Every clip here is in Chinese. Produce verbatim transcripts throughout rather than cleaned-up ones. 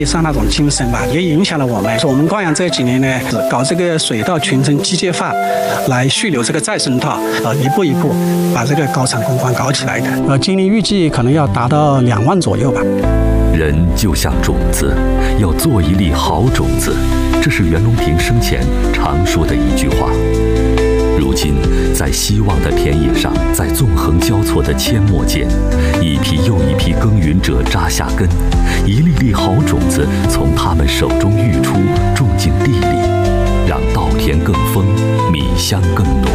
上那种精神吧，也影响了我们。我们贵阳这几年呢，搞这个水稻群层机械化，来蓄留这个再生稻，呃，一步一步把这个高产公关搞起来的。呃，今年预计可能要达到两万左右吧。 人就像种子，要做一粒好种子，这是袁隆平生前常说的一句话。如今，在希望的田野上，在纵横交错的阡陌间，一批又一批耕耘者扎下根，一粒粒好种子从他们手中育出，种进地里，让稻田更丰，米香更浓。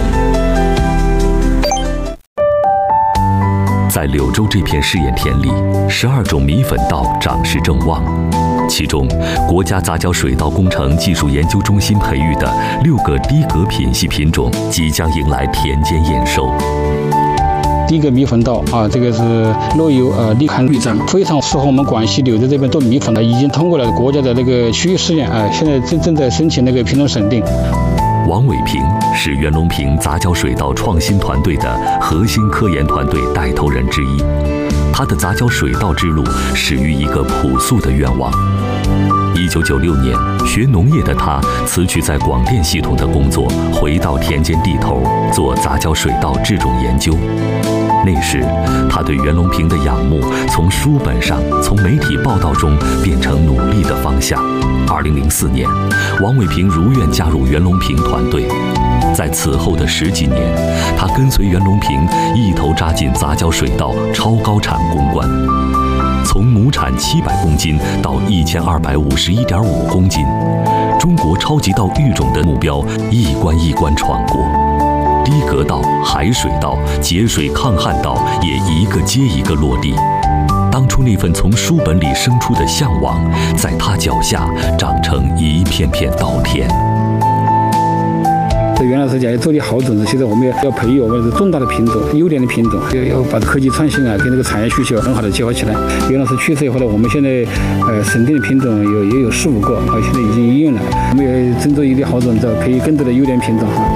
在柳州这片试验田里，十二种米粉稻长势正旺。其中，国家杂交水稻工程技术研究中心培育的六个低格品系品种即将迎来田间验收。 第一个米粉稻啊，这个是落有呃立刊绿证，非常适合我们广西柳州这边做米粉的，已经通过了国家的那个区域试验啊，现在正正在申请那个品种审定。 王伟平是袁隆平杂交水稻创新团队的核心科研团队带头人之一。他的杂交水稻之路始于一个朴素的愿望。一九九六年，学农业的他辞去在广电系统的工作，回到田间地头做杂交水稻制种研究。那时，他对袁隆平的仰慕从书本上、从媒体报道中变成努力的方向。二零零四年，王伟平如愿加入袁隆平团队。在此后的十几年，他跟随袁隆平一头扎进杂交水稻超高产攻关，从亩产七百公斤到一千二百五十一点五公斤，中国超级稻育种的目标一关一关闯过。低格稻、海水稻、节水抗旱稻也一个接一个落地。当初那份从书本里生出的向往，在他脚下长成一片片稻田。 袁老师讲要做的好种子，现在我们要要培育我们是重大的品种、优点的品种，要要把科技创新啊跟这个产业需求很好的结合起来。袁老师去世以后呢，我们现在呃审定的品种有也有四五个，啊现在已经应用了。我们也争做一粒好种子，培育更多的优点品种哈。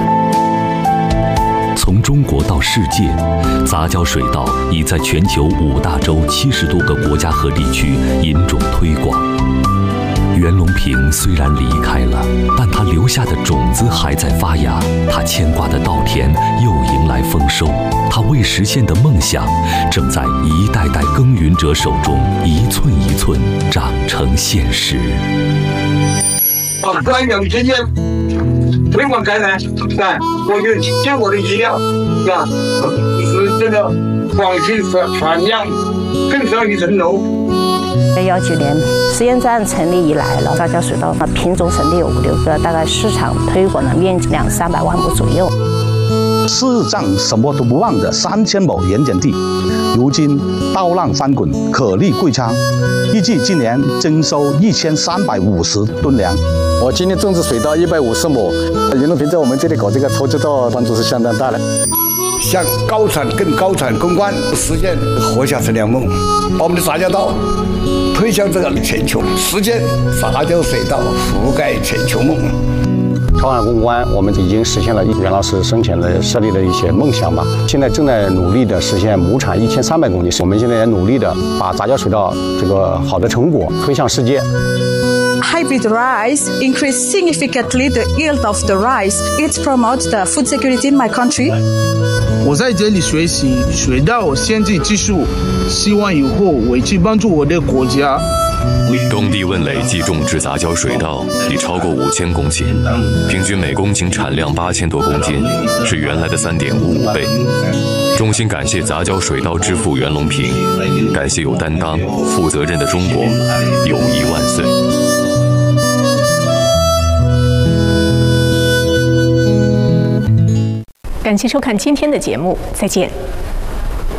从中国到世界，杂交水稻已在全球五大洲七十多个国家和地区引种推广。袁隆平虽然离开了，但他留下的种子还在发芽，他牵挂的稻田又迎来丰收，他未实现的梦想正在一代代耕耘者手中一寸一寸长成现实。 啊，关阳之间推广开来，但我就尽我的力量，啊，使这个广西产量更上一层楼。 幺九年实验站成立以来了，杂交水稻品种审定有五六个，大概市场推广的面积两三百万亩左右。 市长什么都不忘的三千亩盐碱地，如今稻浪翻滚，可立贵仓，预计今年增收一千三百五十吨粮。 我今年种植水稻一百五十亩，袁隆平在我们这里搞这个投资稻帮助是相当大的。 向高产更高产攻关，实现活下食粮梦，把我们的杂交稻推向这个全球，实现杂交水稻覆盖全球梦。 超产攻关，我们已经实现了袁老师生前的设立的一些梦想吧。现在正在努力的实现亩产一千三百公斤。我们现在也努力的把杂交水稻这个好的成果推向世界。 Hybrid rice increase significantly the yield of the rice. It promotes the food security in my country. 我在这里学习水稻先进技术，希望以后我去帮助我的国家。 东帝汶累计种植杂交水稻已超过五千公顷，平均每公顷产量八千多公斤，是原来的三点五五倍。衷心感谢杂交水稻之父袁隆平，感谢有担当、负责任的中国，友谊万岁。 感谢收看今天的节目，再见。